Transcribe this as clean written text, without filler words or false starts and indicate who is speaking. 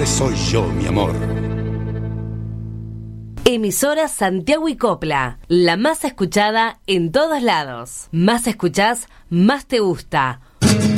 Speaker 1: soy yo, mi amor.
Speaker 2: Emisora Santiago y Copla, la más escuchada en todos lados. Más escuchás, más te gusta.